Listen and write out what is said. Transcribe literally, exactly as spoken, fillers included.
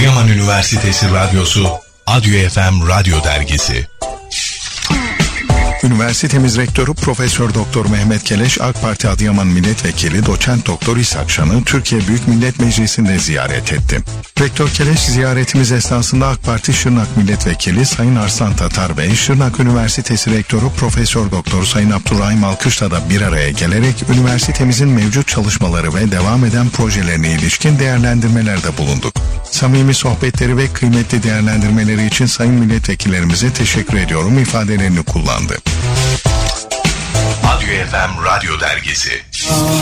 Adıyaman Üniversitesi Radyosu, Adyo F M Radyo Dergisi. Üniversitemiz Rektörü Profesör Doktor Mehmet Keleş, AK Parti Adıyaman Milletvekili Doçent Doktor İshak Şan'ı Türkiye Büyük Millet Meclisi'nde ziyaret etti. Rektör Keleş ziyaretimiz esnasında AK Parti Şırnak Milletvekili Sayın Arslan Tatar Bey, Şırnak Üniversitesi Rektörü Profesör Doktor Sayın Abdurrahim Alkış'la da bir araya gelerek üniversitemizin mevcut çalışmaları ve devam eden projelerine ilişkin değerlendirmelerde bulunduk. Samimi sohbetleri ve kıymetli değerlendirmeleri için sayın milletvekillerimize teşekkür ediyorum ifadelerini kullandı. Adyo F M Radyo Dergisi.